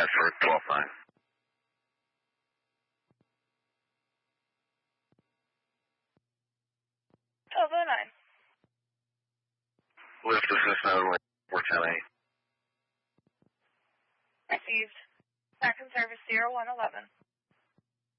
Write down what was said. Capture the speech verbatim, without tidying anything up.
five for twelve nine. twelve oh nine. Lift assist only, four ten eight. Received. Back in service zero one eleven.